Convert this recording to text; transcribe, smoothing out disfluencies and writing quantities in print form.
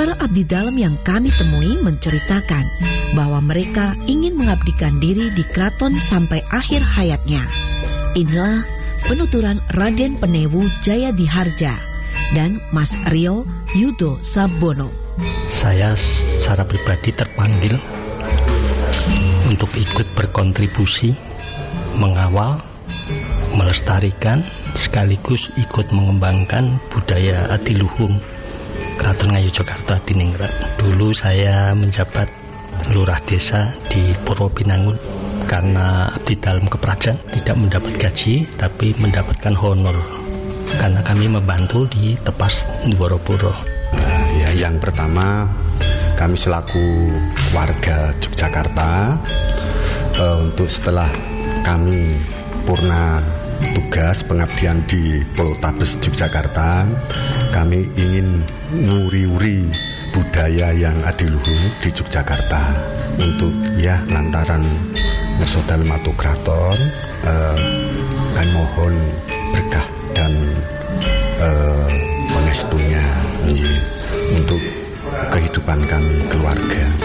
Para abdi dalam yang kami temui menceritakan bahwa mereka ingin mengabdikan diri di keraton sampai akhir hayatnya. Inilah penuturan Raden Penewu Jayadiharja dan Mas Rio Yudo Sabono. Saya secara pribadi terpanggil untuk ikut berkontribusi, mengawal, melestarikan, sekaligus ikut mengembangkan budaya adiluhung Keraton Ngayogyakarta Adiningrat. Dulu saya menjabat lurah desa di Purwopinangun. Karena abdi dalam keprajan tidak mendapat gaji, tapi mendapatkan honor karena kami membantu di Tepas Ndworoboro. Yang pertama, kami selaku warga Yogyakarta, untuk setelah kami purna tugas pengabdian di Poltabes Yogyakarta, kami ingin nguri-uri budaya yang adiluhung di Yogyakarta. Untuk lantaran ngerso dalem atu kraton, kami mohon berkah dan pengestunya untuk kehidupan kami